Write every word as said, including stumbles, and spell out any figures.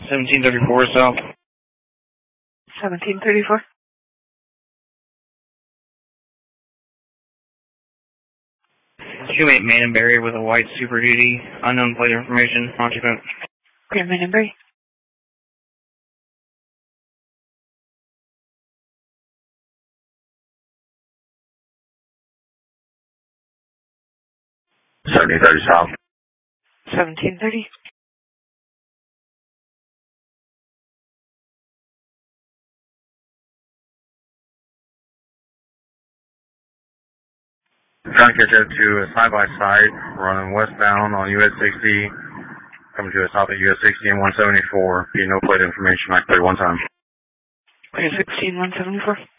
seventeen thirty-four south. seventeen thirty-four. two eight Manenberry with a white Super Duty, unknown plate information, occupant. Okay, Manenberry. seventeen thirty south. seventeen thirty. Trying to catch up to a side-by-side, running westbound on U S sixty, coming to a stop at U S sixty and one seventy-four, be no plate information, I can play one time. Okay, sixteen one seventy-four.